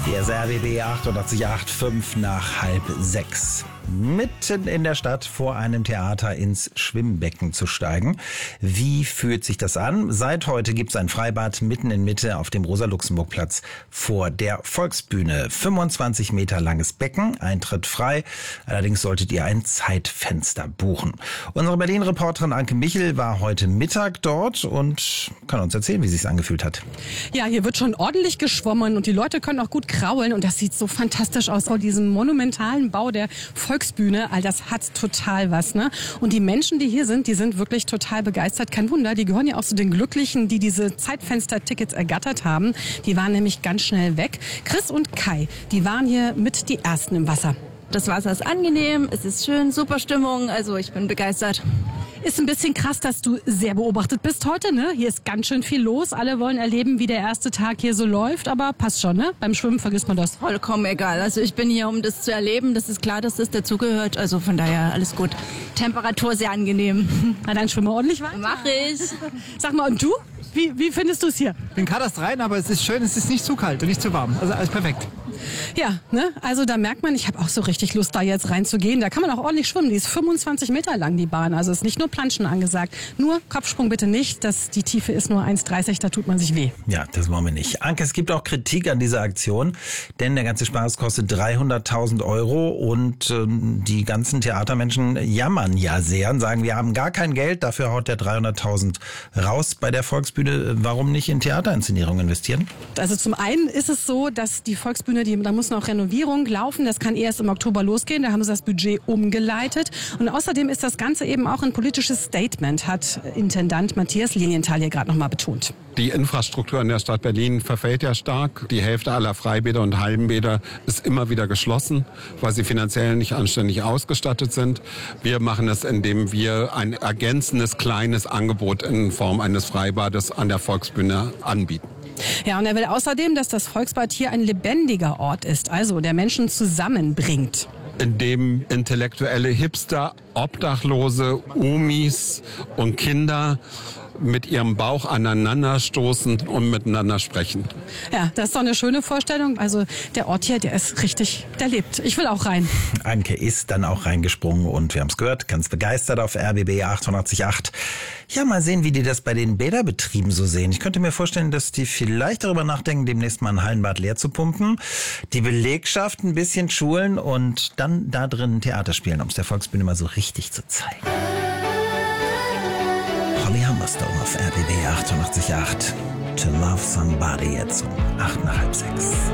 Hier ist RBB 88,8, 5 nach halb 6. Mitten in der Stadt vor einem Theater ins Schwimmbecken zu steigen. Wie fühlt sich das an? Seit heute gibt es ein Freibad mitten in Mitte auf dem Rosa-Luxemburg-Platz vor der Volksbühne. 25 Meter langes Becken, Eintritt frei. Allerdings solltet ihr ein Zeitfenster buchen. Unsere Berlin-Reporterin Anke Michel war heute Mittag dort und kann uns erzählen, wie es sich angefühlt hat. Ja, hier wird schon ordentlich geschwommen und die Leute können auch gut kraulen und das sieht so fantastisch aus. Vor diesem monumentalen Bau der Volksbühne, all das hat total was, ne? Und die Menschen, die hier sind, die sind wirklich total begeistert. Kein Wunder, die gehören ja auch zu den Glücklichen, die diese Zeitfenster-Tickets ergattert haben. Die waren nämlich ganz schnell weg. Chris und Kai, die waren hier mit die Ersten im Wasser. Das Wasser ist angenehm, es ist schön, super Stimmung, also ich bin begeistert. Ist ein bisschen krass, dass du sehr beobachtet bist heute, ne? Hier ist ganz schön viel los. Alle wollen erleben, wie der erste Tag hier so läuft, aber passt schon, ne? Beim Schwimmen vergisst man das. Vollkommen egal. Also ich bin hier, um das zu erleben. Das ist klar, dass das dazugehört. Also von daher alles gut. Temperatur sehr angenehm. Na dann schwimme ordentlich weiter. Mach ich. Sag mal, und du? Wie findest du es hier? Ich bin kadastrein, aber es ist schön, es ist nicht zu kalt und nicht zu warm. Also alles perfekt. Ja, ne? Also da merkt man, ich habe auch so richtig Lust, da jetzt reinzugehen. Da kann man auch ordentlich schwimmen. Die ist 25 Meter lang, die Bahn. Also ist nicht nur Planschen angesagt. Nur Kopfsprung bitte nicht. Die Tiefe ist nur 1,30, da tut man sich weh. Ja, das wollen wir nicht. Anke, es gibt auch Kritik an dieser Aktion, denn der ganze Spaß kostet 300.000 € und die ganzen Theatermenschen jammern ja sehr und sagen, wir haben gar kein Geld, dafür haut der 300.000 raus bei der Volksbühne. Warum nicht in Theaterinszenierung investieren? Also zum einen ist es so, dass die Volksbühne, da muss noch Renovierung laufen. Das kann erst im Oktober losgehen. Da haben sie das Budget umgeleitet. Und außerdem ist das Ganze eben auch ein politisches Statement, hat Intendant Matthias Lilienthal hier gerade noch mal betont. Die Infrastruktur in der Stadt Berlin verfällt ja stark. Die Hälfte aller Freibäder und Hallenbäder ist immer wieder geschlossen, weil sie finanziell nicht anständig ausgestattet sind. Wir machen es, indem wir ein ergänzendes kleines Angebot in Form eines Freibades an der Volksbühne anbieten. Ja, und er will außerdem, dass das Volksbad hier ein lebendiger Ort ist, also der Menschen zusammenbringt. In dem intellektuelle Hipster, Obdachlose, Omis und Kinder mit ihrem Bauch aneinanderstoßen und miteinander sprechen. Ja, das ist doch eine schöne Vorstellung. Also der Ort hier, der ist richtig, der lebt. Ich will auch rein. Anke ist dann auch reingesprungen und wir haben es gehört, ganz begeistert auf RBB 88,8. Ja, mal sehen, wie die das bei den Bäderbetrieben so sehen. Ich könnte mir vorstellen, dass die vielleicht darüber nachdenken, demnächst mal ein Hallenbad leer zu pumpen, die Belegschaft ein bisschen schulen und dann da drin Theater spielen, um es der Volksbühne mal so richtig zu zeigen. Holly Humberstone auf RBB 88,8. To Love Somebody jetzt um 8 nach halb 6.